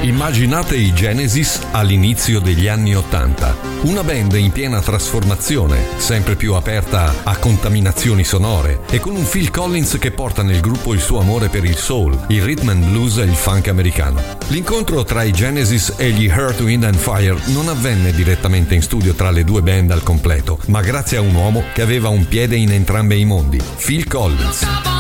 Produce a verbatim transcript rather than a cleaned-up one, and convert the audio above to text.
Immaginate i Genesis all'inizio degli anni ottanta, una band in piena trasformazione, sempre più aperta a contaminazioni sonore e con un Phil Collins che porta nel gruppo il suo amore per il soul, il rhythm and blues e il funk americano. L'incontro tra i Genesis e gli Earth, Wind and Fire non avvenne direttamente in studio tra le due band al completo, ma grazie a un uomo che aveva un piede in entrambi i mondi, Phil Collins.